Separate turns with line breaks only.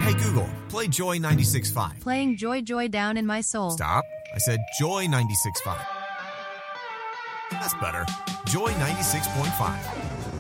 Hey Google, play Joy 96.5.
Playing Joy Joy down in my soul.
Stop. I said Joy 96.5. That's better. Joy 96.5.